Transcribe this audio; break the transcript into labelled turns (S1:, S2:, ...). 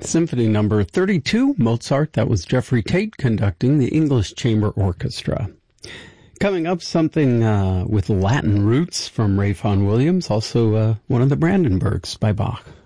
S1: Symphony number 32, Mozart. That was Jeffrey Tate conducting the English Chamber Orchestra. Coming up, something with Latin roots from Ray Vaughan Williams, also one of the Brandenburgs by Bach.